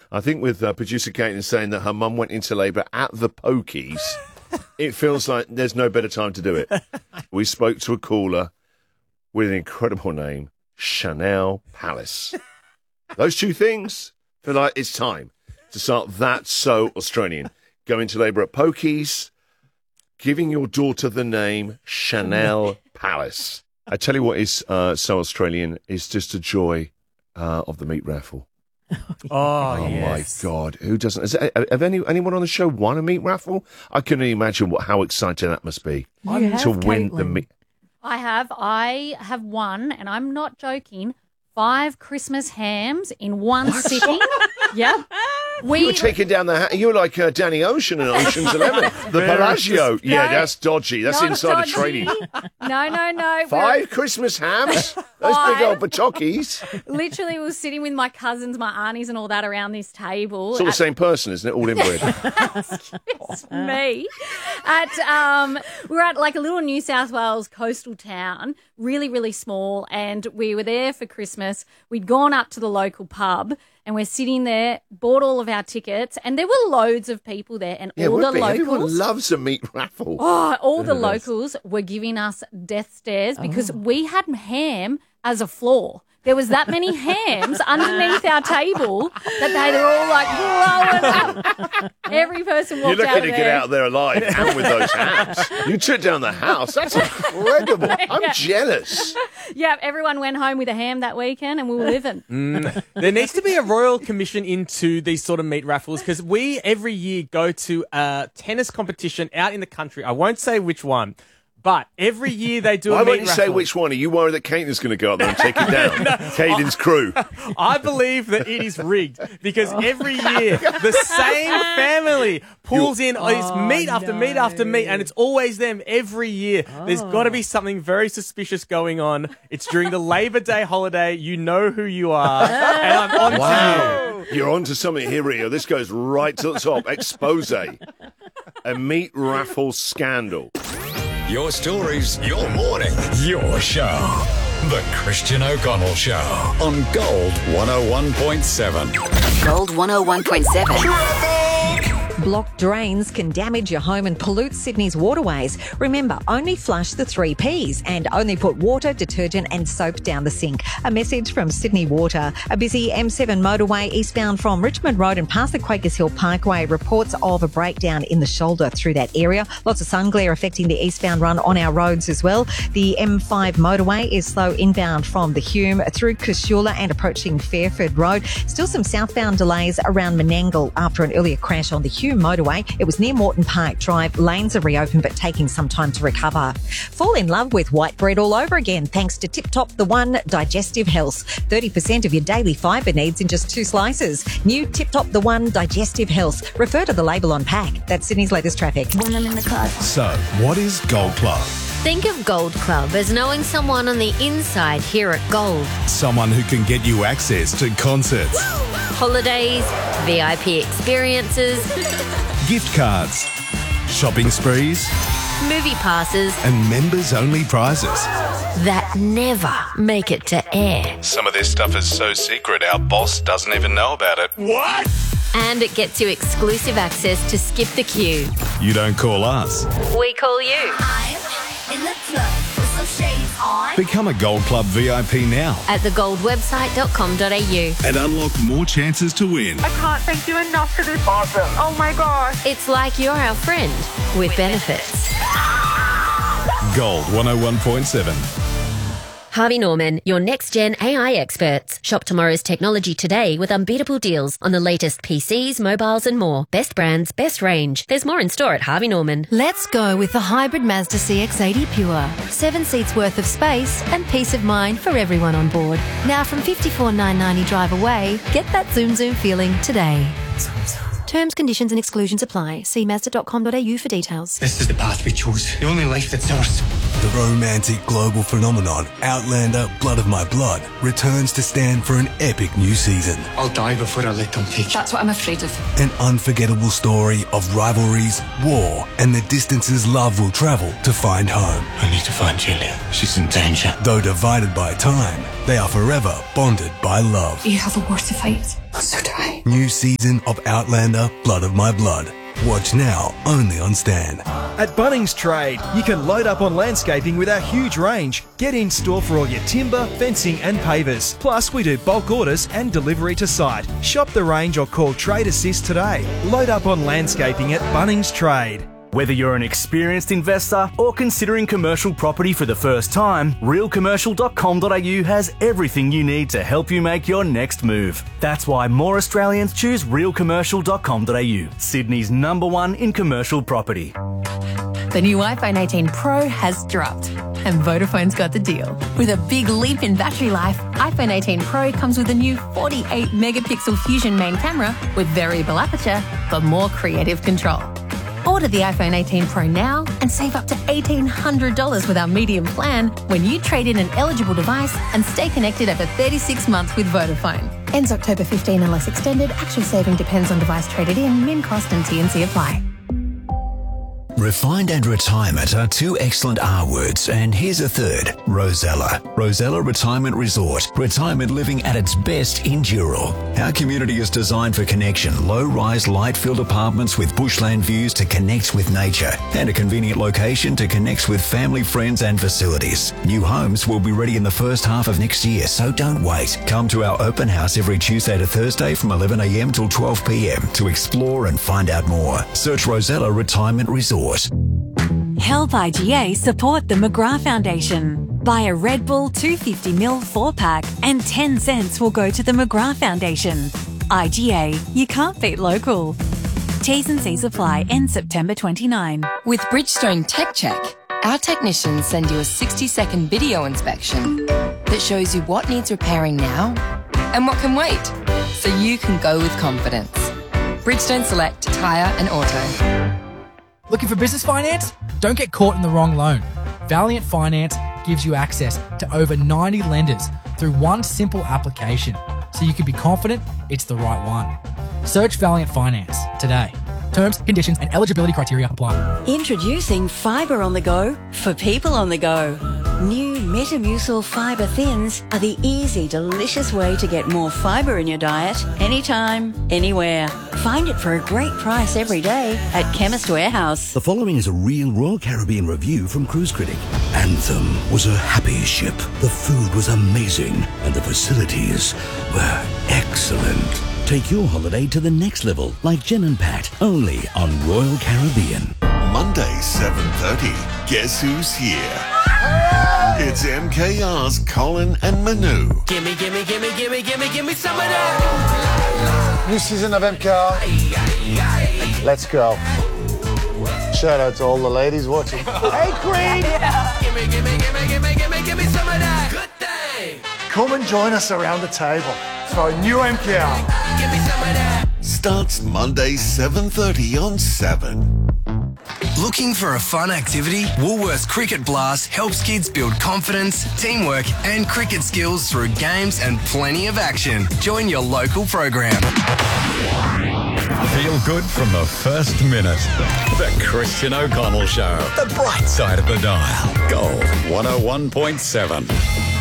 I think with producer Caitlin saying that her mum went into labour at the Pokies, it feels like there's no better time to do it. We spoke to a caller with an incredible name, Chanel Palace. Those two things, feel like it's time to start That's So Australian. Go into labour at Pokies, giving your daughter the name Chanel Palace. I tell you what is so Australian is just a joy of the meat raffle. Oh yes. My God. Who doesn't? Have anyone on the show won a meat raffle? I can only imagine how exciting that must be to win the meat. I have won, and I'm not joking, 5 Christmas hams in one sitting. Yeah. You were taking down you were like Danny Ocean in Ocean's 11. The Bellagio. Yeah, that's dodgy. That's insider trading. No. 5 Christmas hams? Those big old batokis. Literally, we were sitting with my cousins, my aunties and all that around this table. It's all the same person, isn't it? All inbred. Excuse me. We're at like a little New South Wales coastal town, really, really small, and we were there for Christmas. We'd gone up to the local pub, and we're sitting there, bought all of our tickets, and there were loads of people there, and all the locals. Everyone loves a meat raffle. All the locals were giving us death stares because we had ham as a floor. There was that many hams underneath our table that they were all like blowing up. Every person walked out of there. You're lucky to get out of there alive and with those hams. You took down the house. That's incredible. I'm jealous. Yeah, everyone went home with a ham that weekend and we were living. There needs to be a royal commission into these sort of meat raffles because we every year go to a tennis competition out in the country. I won't say which one. But every year they do a meat raffle. Why won't you say which one? Are you worried that Caitlin's going to go up there and take it down? Caitlin's crew. I believe that it is rigged because every year the same family pulls in meat after meat after meat, and it's always them every year. There's got to be something very suspicious going on. It's during the Labor Day holiday. You know who you are, and I'm on to you. You're on to something here, Rio. This goes right to the top. Expose. A meat raffle scandal. Your stories, your morning, your show. The Christian O'Connell Show on Gold 101.7. Gold 101.7. Blocked drains can damage your home and pollute Sydney's waterways. Remember, only flush the 3 Ps and only put water, detergent and soap down the sink. A message from Sydney Water. A busy M7 motorway eastbound from Richmond Road and past the Quakers Hill Parkway reports of a breakdown in the shoulder through that area. Lots of sun glare affecting the eastbound run on our roads as well. The M5 motorway is slow inbound from the Hume through Casula and approaching Fairford Road. Still some southbound delays around Menangle after an earlier crash on the Hume motorway. It was near Moreton Park Drive. Lanes are reopened but taking some time to recover. Fall in love with white bread all over again thanks to Tip Top the One Digestive Health. 30% of your daily fibre needs in just 2 slices. New Tip Top the One Digestive Health. Refer to the label on pack. That's Sydney's latest traffic. When I'm in the car. So, what is Gold Club? Think of Gold Club as knowing someone on the inside here at Gold. Someone who can get you access to concerts, holidays, VIP experiences, gift cards, shopping sprees, movie passes, and members-only prizes that never make it to air. Some of this stuff is so secret our boss doesn't even know about it. What? And it gets you exclusive access to skip the queue. You don't call us. We call you. In the club with some shades on. Become a Gold Club VIP now at thegoldwebsite.com.au and unlock more chances to win. I can't thank you enough for this. Awesome. Oh my gosh. It's like you're our friend with benefits. Gold 101.7. Harvey Norman, your next-gen AI experts. Shop tomorrow's technology today with unbeatable deals on the latest PCs, mobiles and more. Best brands, best range. There's more in store at Harvey Norman. Let's go with the hybrid Mazda CX-80 Pure. 7 seats worth of space and peace of mind for everyone on board. Now from $54,990 drive away, get that zoom feeling today. Terms, conditions and exclusions apply. See Mazda.com.au for details. This is the path we chose. The only life that's ours. The romantic global phenomenon, Outlander Blood of My Blood, returns to stand for an epic new season. I'll die before I let them take. That's what I'm afraid of. An unforgettable story of rivalries, war, and the distances love will travel to find home. I need to find Julia. She's in danger. Though divided by time, they are forever bonded by love. You have a war to fight. So do I. New season of Outlander, Blood of My Blood. Watch now, only on Stan. At Bunnings Trade, you can load up on landscaping with our huge range. Get in store for all your timber, fencing and pavers. Plus, we do bulk orders and delivery to site. Shop the range or call Trade Assist today. Load up on landscaping at Bunnings Trade. Whether you're an experienced investor or considering commercial property for the first time, realcommercial.com.au has everything you need to help you make your next move. That's why more Australians choose realcommercial.com.au, Sydney's #1 in commercial property. The new iPhone 18 Pro has dropped, and Vodafone's got the deal. With a big leap in battery life, iPhone 18 Pro comes with a new 48-megapixel Fusion main camera with variable aperture for more creative control. Order the iPhone 18 Pro now and save up to $1,800 with our medium plan when you trade in an eligible device and stay connected over 36 months with Vodafone. Ends October 15 unless extended. Actual saving depends on device traded in. Min cost and T&C apply. Refined and retirement are two excellent R words, and here's a third, Rosella. Rosella Retirement Resort. Retirement living at its best in Dural. Our community is designed for connection. Low-rise, light-filled apartments with bushland views to connect with nature, and a convenient location to connect with family, friends and facilities. New homes will be ready in the first half of next year, so don't wait. Come to our open house every Tuesday to Thursday from 11 a.m. till 12 p.m. to explore and find out more. Search Rosella Retirement Resort. Help IGA support the McGrath Foundation. Buy a Red Bull 250ml 4-pack and 10 cents will go to the McGrath Foundation. IGA, you can't beat local. T's and C's apply. End September 29. With Bridgestone Tech Check, our technicians send you a 60-second video inspection that shows you what needs repairing now and what can wait, so you can go with confidence. Bridgestone Select Tyre and Auto. Looking for business finance? Don't get caught in the wrong loan. Valiant Finance gives you access to over 90 lenders through one simple application, so you can be confident it's the right one. Search Valiant Finance today. Terms, conditions and eligibility criteria apply. Introducing Fibre on the Go for people on the go. New Metamucil Fibre Thins are the easy, delicious way to get more fibre in your diet anytime, anywhere. Find it for a great price every day at Chemist Warehouse. The following is a real Royal Caribbean review from Cruise Critic. Anthem was a happy ship. The food was amazing and the facilities were excellent. Take your holiday to the next level like Jen and Pat, only on Royal Caribbean. Monday, 7:30. Guess who's here? It's MKR's Colin and Manu. Gimme some of that. New season of MKR. Let's go. Shout out to all the ladies watching. Hey, Queen! Gimme some of that. Good thing. Come and join us around the table for a new MKR. Give me some of that. Starts Monday, 7:30 on 7. Looking for a fun activity? Woolworths Cricket Blast helps kids build confidence, teamwork and cricket skills through games and plenty of action. Join your local program. Feel good from the first minute. The Christian O'Connell Show. The bright side of the dial. Gold 101.7.